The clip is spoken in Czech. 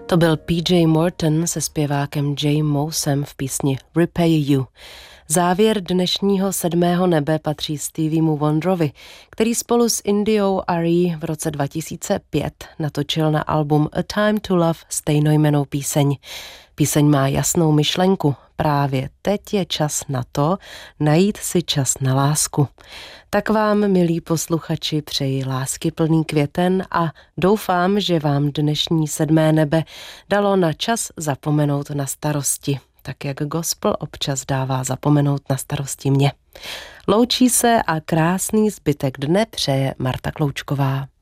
To byl PJ Morton se zpěvákem Jay Mosem v písni Repay You. Závěr dnešního 7. nebe patří Steviemu Wonderovi, který spolu s Indiou Arie v roce 2005 natočil na album A Time to Love stejnojmennou píseň. Píseň má jasnou myšlenku. Právě teď je čas na to, najít si čas na lásku. Tak vám, milí posluchači, přeji láskyplný květen a doufám, že vám dnešní 7. nebe dalo na čas zapomenout na starosti, tak jak gospel občas dává zapomenout na starosti mě. Loučí se a krásný zbytek dne přeje Marta Kloučková.